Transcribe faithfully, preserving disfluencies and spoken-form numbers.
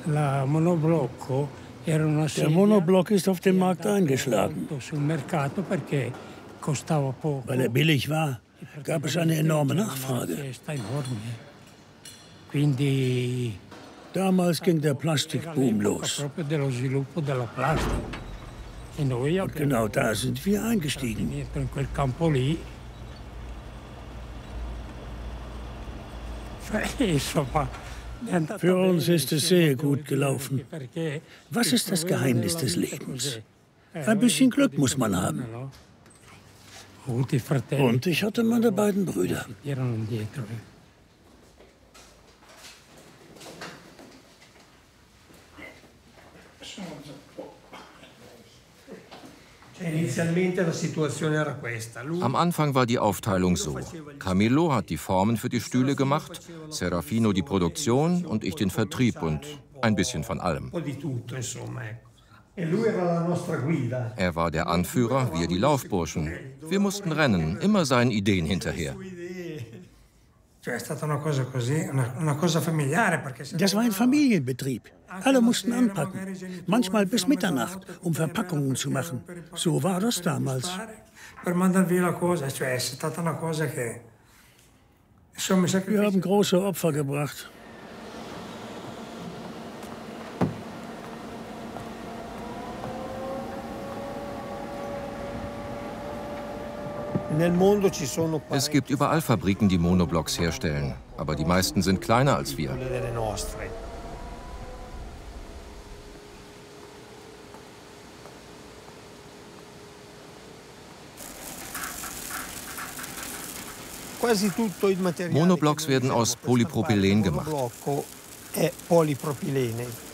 Der Monoblock ist auf dem Markt eingeschlagen. Weil er billig war, gab es eine enorme Nachfrage. Damals ging der Plastikboom los. Und genau da sind wir eingestiegen. Für uns ist es sehr gut gelaufen. Was ist das Geheimnis des Lebens? Ein bisschen Glück muss man haben. Und ich hatte meine beiden Brüder. Am Anfang war die Aufteilung so. Camillo hat die Formen für die Stühle gemacht, Serafino die Produktion und ich den Vertrieb und ein bisschen von allem. Er war der Anführer, wir die Laufburschen. Wir mussten rennen, immer seinen Ideen hinterher. Das war ein Familienbetrieb. Alle mussten anpacken, manchmal bis Mitternacht, um Verpackungen zu machen. So war das damals. Wir haben große Opfer gebracht. Es gibt überall Fabriken, die Monoblocks herstellen, aber die meisten sind kleiner als wir. Monoblocks werden aus Polypropylen gemacht.